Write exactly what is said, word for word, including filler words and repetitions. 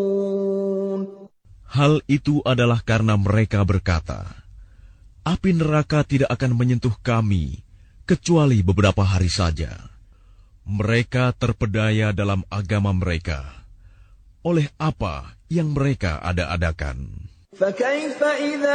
Hal itu adalah karena mereka berkata, api neraka tidak akan menyentuh kami kecuali beberapa hari saja. Mereka terpedaya dalam agama mereka oleh apa yang mereka ada-adakan.